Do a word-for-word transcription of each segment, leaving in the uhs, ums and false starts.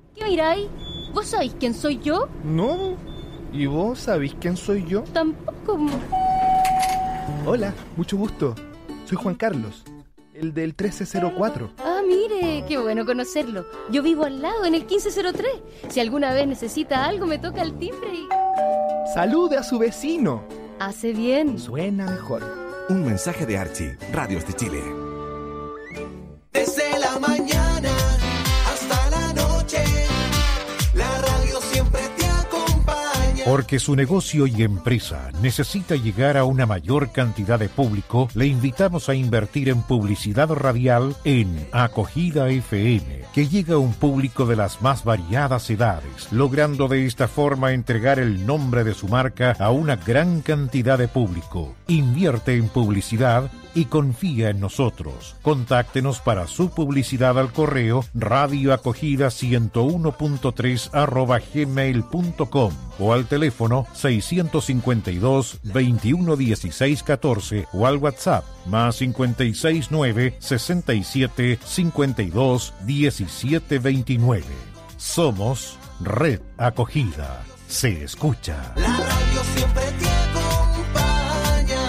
¿Qué miráis? ¿Vos sabéis quién soy yo? No. ¿Y vos sabéis quién soy yo? Tampoco. Hola, mucho gusto. Soy Juan Carlos, el del trece cero cuatro. Ah, mire, qué bueno conocerlo. Yo vivo al lado, en el quince cero tres. Si alguna vez necesita algo, me toca el timbre y... ¡Salude a su vecino! Hace bien. Suena mejor. Un mensaje de Archie, Radios de Chile. Desde la mañana hasta la noche, la radio siempre te acompaña. Porque su negocio y empresa necesita llegar a una mayor cantidad de público, le invitamos a invertir en publicidad radial en Acogida F M, que llega a un público de las más variadas edades, logrando de esta forma entregar el nombre de su marca a una gran cantidad de público. Invierte en publicidad y confía en nosotros. Contáctenos para su publicidad al correo radioacogida ciento uno punto tres arroba gmail punto com o al teléfono seiscientos cincuenta y dos, veintiuno dieciséis catorce o al WhatsApp más cincuenta y seis nueve, sesenta y siete, cincuenta y dos, diecisiete veintinueve. Somos Red Acogida. Se escucha. La radio siempre te acompaña.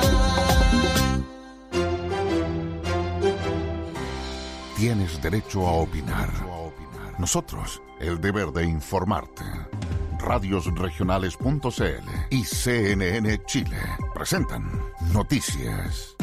Tienes derecho a opinar. Nosotros, el deber de informarte. radios regionales punto c l y C N N Chile presentan Noticias.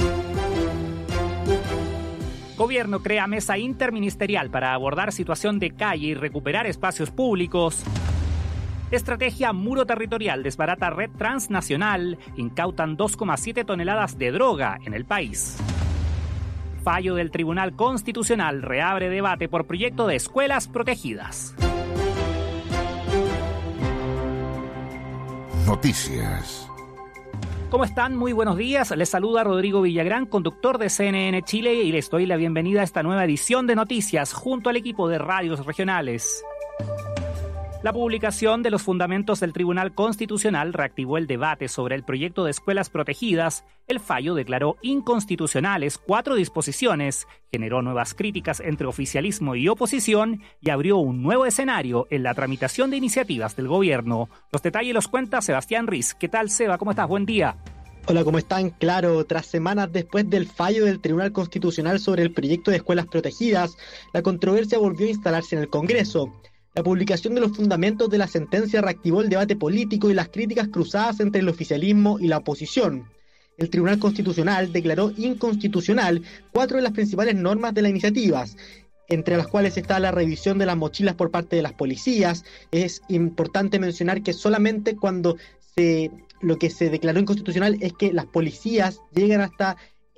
Gobierno crea mesa interministerial para abordar situación de calle y recuperar espacios públicos. Estrategia Muro Territorial desbarata red transnacional. Incautan dos coma siete toneladas de droga en el país. Fallo del Tribunal Constitucional reabre debate por proyecto de escuelas protegidas. Noticias. ¿Cómo están? Muy buenos días. Les saluda Rodrigo Villagrán, conductor de C N N Chile, y les doy la bienvenida a esta nueva edición de Noticias junto al equipo de radios regionales. La publicación de los fundamentos del Tribunal Constitucional reactivó el debate sobre el proyecto de escuelas protegidas. El fallo declaró inconstitucionales cuatro disposiciones, generó nuevas críticas entre oficialismo y oposición y abrió un nuevo escenario en la tramitación de iniciativas del gobierno. Los detalles los cuenta Sebastián Riz. ¿Qué tal, Seba? ¿Cómo estás? Buen día. Hola, ¿cómo están? Claro, tras semanas después del fallo del Tribunal Constitucional sobre el proyecto de escuelas protegidas, la controversia volvió a instalarse en el Congreso. La publicación de los fundamentos de la sentencia reactivó el debate político y las críticas cruzadas entre el oficialismo y la oposición. El Tribunal Constitucional declaró inconstitucional cuatro de las principales normas de las iniciativas, entre las cuales está la revisión de las mochilas por parte de las policías. Es importante mencionar que solamente cuando se, lo que se declaró inconstitucional es que las policías llegan hasta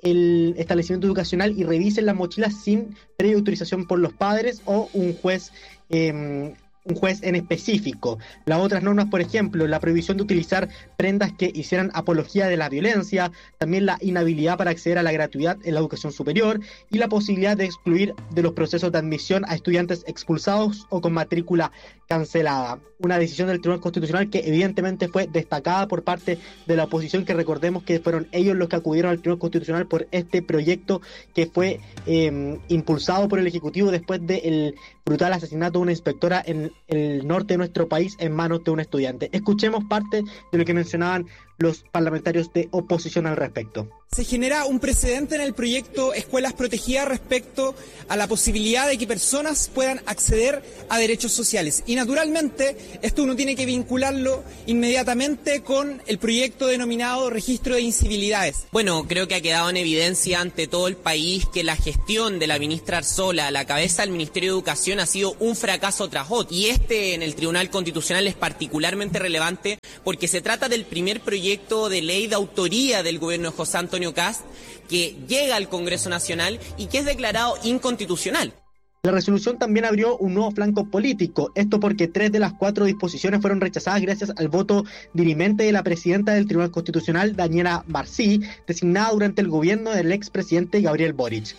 el establecimiento educacional y revisen las mochilas sin previa autorización por los padres o un juez eh, un juez en específico. Las otras normas, por ejemplo, la prohibición de utilizar prendas que hicieran apología de la violencia, también la inhabilidad para acceder a la gratuidad en la educación superior y la posibilidad de excluir de los procesos de admisión a estudiantes expulsados o con matrícula cancelada. Una decisión del Tribunal Constitucional que evidentemente fue destacada por parte de la oposición, que recordemos que fueron ellos los que acudieron al Tribunal Constitucional por este proyecto que fue eh, impulsado por el Ejecutivo después del brutal asesinato de una inspectora en el norte de nuestro país en manos de un estudiante. Escuchemos parte de lo que mencionaban los parlamentarios de oposición al respecto. Se genera un precedente en el proyecto Escuelas Protegidas respecto a la posibilidad de que personas puedan acceder a derechos sociales. Y naturalmente, esto uno tiene que vincularlo inmediatamente con el proyecto denominado Registro de Incivilidades. Bueno, creo que ha quedado en evidencia ante todo el país que la gestión de la ministra Arzola a la cabeza del Ministerio de Educación ha sido un fracaso tras otro. Y este en el Tribunal Constitucional es particularmente relevante porque se trata del primer proyecto de ley de autoría del gobierno de José Antonio Kast, que llega al Congreso Nacional y que es declarado inconstitucional. La resolución también abrió un nuevo flanco político, esto porque tres de las cuatro disposiciones fueron rechazadas gracias al voto dirimente de la presidenta del Tribunal Constitucional, Daniela Barcí, designada durante el gobierno del expresidente Gabriel Boric.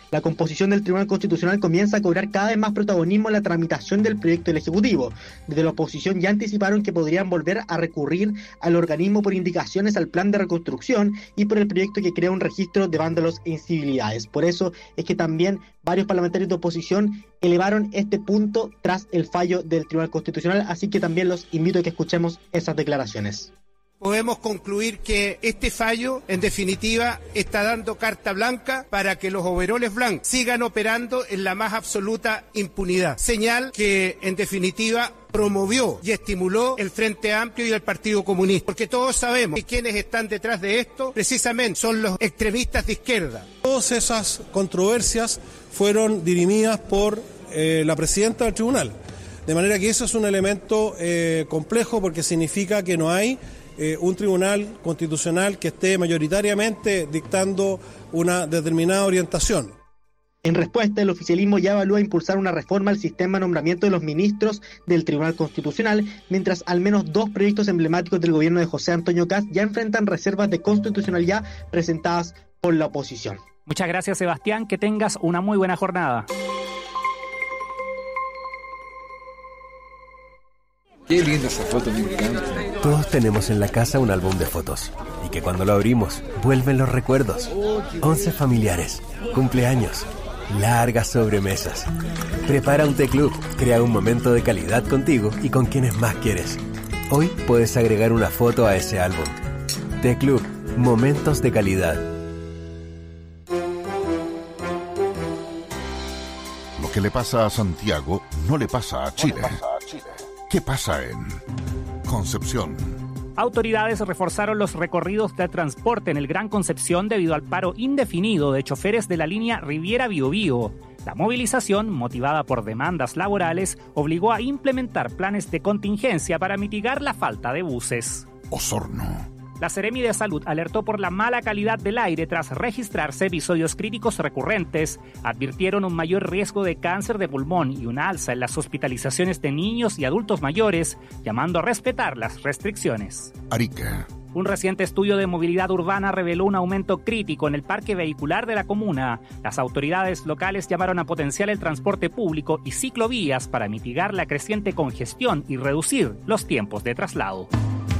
La composición del Tribunal Constitucional comienza a cobrar cada vez más protagonismo en la tramitación del proyecto del Ejecutivo. Desde la oposición ya anticiparon que podrían volver a recurrir al organismo por indicaciones al plan de reconstrucción y por el proyecto que crea un registro de vándalos e incivilidades. Por eso es que también varios parlamentarios de oposición elevaron este punto tras el fallo del Tribunal Constitucional, así que también los invito a que escuchemos esas declaraciones. Podemos concluir que este fallo, en definitiva, está dando carta blanca para que los overoles blancos sigan operando en la más absoluta impunidad. Señal que, en definitiva, promovió y estimuló el Frente Amplio y el Partido Comunista. Porque todos sabemos que quienes están detrás de esto, precisamente, son los extremistas de izquierda. Todas esas controversias fueron dirimidas por eh, la presidenta del tribunal. De manera que eso es un elemento eh, complejo porque significa que no hay Eh, un tribunal constitucional que esté mayoritariamente dictando una determinada orientación. En respuesta, el oficialismo ya evalúa impulsar una reforma al sistema de nombramiento de los ministros del Tribunal Constitucional, mientras al menos dos proyectos emblemáticos del gobierno de José Antonio Kast ya enfrentan reservas de constitucionalidad presentadas por la oposición. Muchas gracias, Sebastián, que tengas una muy buena jornada. Qué linda esa foto, me encanta. Todos tenemos en la casa un álbum de fotos y que cuando lo abrimos vuelven los recuerdos. Once familiares, cumpleaños, largas sobremesas. Prepara un T-Club, crea un momento de calidad contigo y con quienes más quieres. Hoy puedes agregar una foto a ese álbum. T-Club, momentos de calidad. Lo que le pasa a Santiago no le pasa a Chile. ¿Qué pasa en Concepción? Autoridades reforzaron los recorridos de transporte en el Gran Concepción debido al paro indefinido de choferes de la línea Riviera-Biobío. La movilización, motivada por demandas laborales, obligó a implementar planes de contingencia para mitigar la falta de buses. Osorno. La Seremi de Salud alertó por la mala calidad del aire tras registrarse episodios críticos recurrentes. Advirtieron un mayor riesgo de cáncer de pulmón y una alza en las hospitalizaciones de niños y adultos mayores, llamando a respetar las restricciones. Arica. Un reciente estudio de movilidad urbana reveló un aumento crítico en el parque vehicular de la comuna. Las autoridades locales llamaron a potenciar el transporte público y ciclovías para mitigar la creciente congestión y reducir los tiempos de traslado.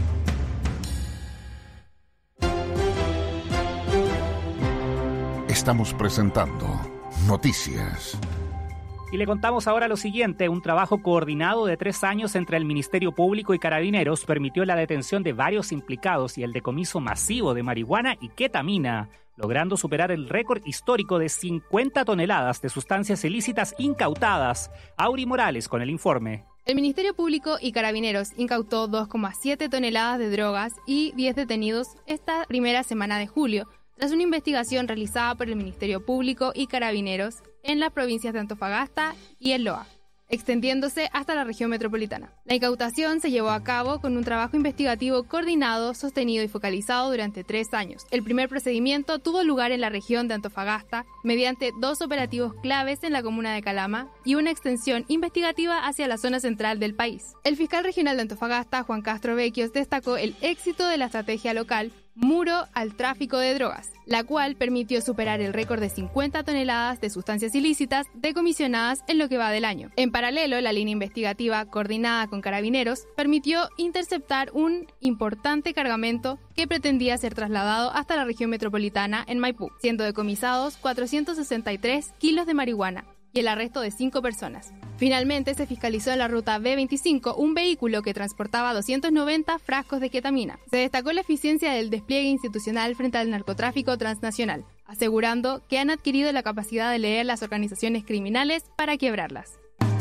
Estamos presentando Noticias. Y le contamos ahora lo siguiente. Un trabajo coordinado de tres años entre el Ministerio Público y Carabineros permitió la detención de varios implicados y el decomiso masivo de marihuana y ketamina, logrando superar el récord histórico de cincuenta toneladas de sustancias ilícitas incautadas. Auri Morales con el informe. El Ministerio Público y Carabineros incautó dos coma siete toneladas de drogas y diez detenidos esta primera semana de julio, tras una investigación realizada por el Ministerio Público y Carabineros en las provincias de Antofagasta y El Loa, extendiéndose hasta la región metropolitana. La incautación se llevó a cabo con un trabajo investigativo coordinado, sostenido y focalizado durante tres años. El primer procedimiento tuvo lugar en la región de Antofagasta mediante dos operativos claves en la comuna de Calama y una extensión investigativa hacia la zona central del país. El fiscal regional de Antofagasta, Juan Castro Vecchios, destacó el éxito de la estrategia local Muro al tráfico de drogas, la cual permitió superar el récord de cincuenta toneladas de sustancias ilícitas decomisionadas en lo que va del año. En paralelo, la línea investigativa coordinada con Carabineros permitió interceptar un importante cargamento que pretendía ser trasladado hasta la región metropolitana en Maipú, siendo decomisados cuatrocientos sesenta y tres kilos de marihuana y el arresto de cinco personas. Finalmente, se fiscalizó en la ruta B veinticinco un vehículo que transportaba doscientos noventa frascos de ketamina. Se destacó la eficiencia del despliegue institucional frente al narcotráfico transnacional, asegurando que han adquirido la capacidad de leer las organizaciones criminales para quebrarlas.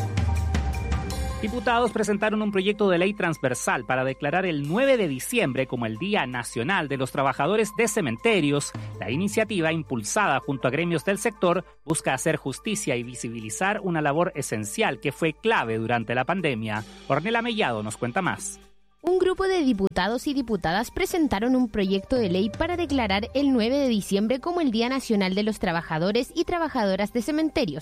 Diputados presentaron un proyecto de ley transversal para declarar el nueve de diciembre como el Día Nacional de los Trabajadores de Cementerios. La iniciativa, impulsada junto a gremios del sector, busca hacer justicia y visibilizar una labor esencial que fue clave durante la pandemia. Ornella Mellado nos cuenta más. Un grupo de diputados y diputadas presentaron un proyecto de ley para declarar el nueve de diciembre como el Día Nacional de los Trabajadores y Trabajadoras de Cementerios.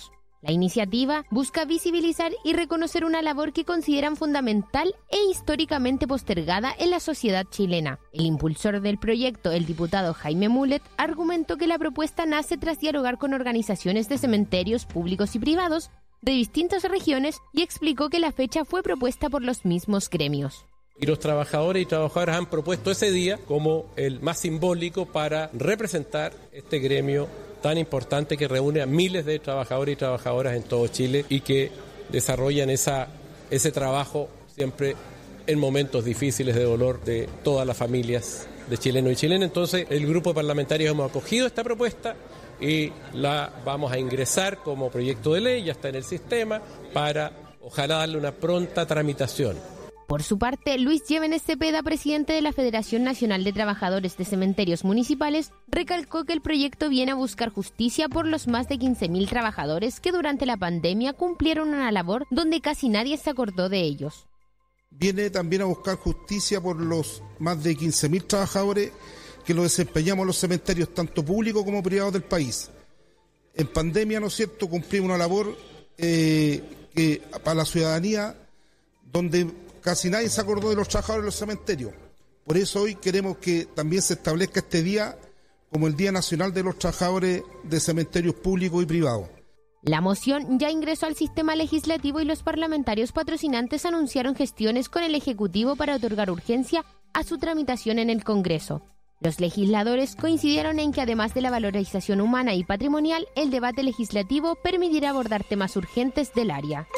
La iniciativa busca visibilizar y reconocer una labor que consideran fundamental e históricamente postergada en la sociedad chilena. El impulsor del proyecto, el diputado Jaime Mulet, argumentó que la propuesta nace tras dialogar con organizaciones de cementerios públicos y privados de distintas regiones y explicó que la fecha fue propuesta por los mismos gremios. Y los trabajadores y trabajadoras han propuesto ese día como el más simbólico para representar este gremio tan importante que reúne a miles de trabajadores y trabajadoras en todo Chile y que desarrollan esa, ese trabajo siempre en momentos difíciles de dolor de todas las familias de chilenos y chilenas. Entonces, el grupo de parlamentarios hemos acogido esta propuesta y la vamos a ingresar como proyecto de ley, ya está en el sistema, para ojalá darle una pronta tramitación. Por su parte, Luis Llévenes Cepeda, presidente de la Federación Nacional de Trabajadores de Cementerios Municipales, recalcó que el proyecto viene a buscar justicia por los más de quince mil trabajadores que durante la pandemia cumplieron una labor donde casi nadie se acordó de ellos. Viene también a buscar justicia por los más de quince mil trabajadores que lo desempeñamos en los cementerios, tanto públicos como privados del país. En pandemia, ¿no es cierto?, cumplimos una labor eh, que para la ciudadanía donde casi nadie se acordó de los trabajadores de los cementerios. Por eso hoy queremos que también se establezca este día como el Día Nacional de los Trabajadores de Cementerios Públicos y Privados. La moción ya ingresó al sistema legislativo y los parlamentarios patrocinantes anunciaron gestiones con el Ejecutivo para otorgar urgencia a su tramitación en el Congreso. Los legisladores coincidieron en que además de la valorización humana y patrimonial, el debate legislativo permitirá abordar temas urgentes del área.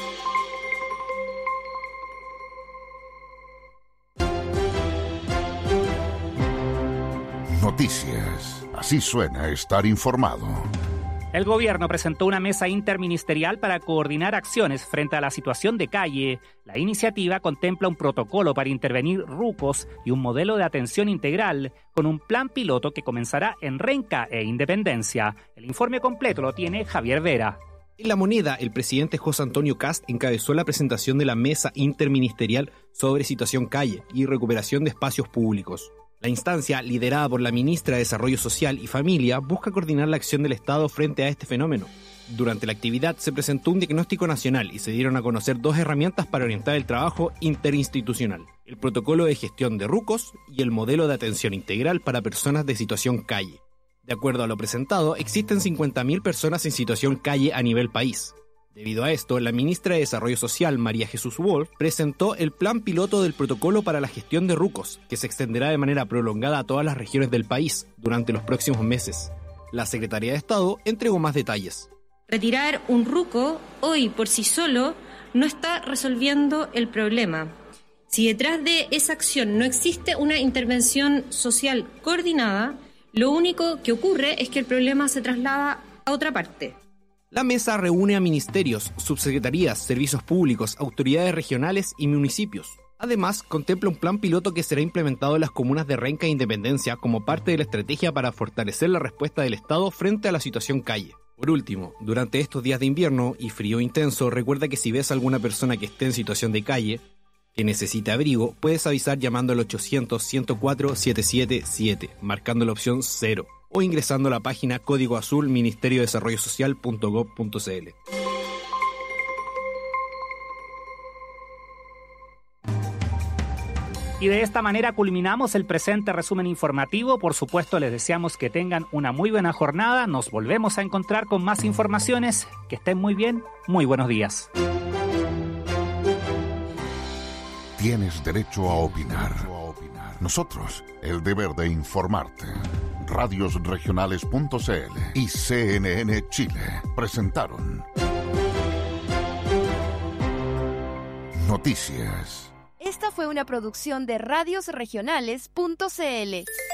Noticias. Así suena estar informado. El gobierno presentó una mesa interministerial para coordinar acciones frente a la situación de calle. La iniciativa contempla un protocolo para intervenir rucos y un modelo de atención integral con un plan piloto que comenzará en Renca e Independencia. El informe completo lo tiene Javier Vera. En La Moneda, el presidente José Antonio Kast encabezó la presentación de la mesa interministerial sobre situación calle y recuperación de espacios públicos. La instancia, liderada por la ministra de Desarrollo Social y Familia, busca coordinar la acción del Estado frente a este fenómeno. Durante la actividad se presentó un diagnóstico nacional y se dieron a conocer dos herramientas para orientar el trabajo interinstitucional: el protocolo de gestión de rucos y el modelo de atención integral para personas de situación calle. De acuerdo a lo presentado, existen cincuenta mil personas en situación calle a nivel país. Debido a esto, la ministra de Desarrollo Social, María Jesús Wolf, presentó el plan piloto del protocolo para la gestión de rucos, que se extenderá de manera prolongada a todas las regiones del país durante los próximos meses. La Secretaría de Estado entregó más detalles. Retirar un ruco hoy por sí solo no está resolviendo el problema. Si detrás de esa acción no existe una intervención social coordinada, lo único que ocurre es que el problema se traslada a otra parte. La mesa reúne a ministerios, subsecretarías, servicios públicos, autoridades regionales y municipios. Además, contempla un plan piloto que será implementado en las comunas de Renca e Independencia como parte de la estrategia para fortalecer la respuesta del Estado frente a la situación calle. Por último, durante estos días de invierno y frío intenso, recuerda que si ves a alguna persona que esté en situación de calle, que necesite abrigo, puedes avisar llamando al ochocientos, ciento cuatro, setecientos setenta y siete, marcando la opción cero. O ingresando a la página código azul ministerio de desarrollo social punto gob punto cl. Y de esta manera culminamos el presente resumen informativo. Por supuesto, les deseamos que tengan una muy buena jornada. Nos volvemos a encontrar con más informaciones. Que estén muy bien. Muy buenos días. Tienes derecho a opinar. Nosotros, el deber de informarte. radios regionales punto c l y C N N Chile presentaron Noticias. Esta fue una producción de radios regionales punto c l.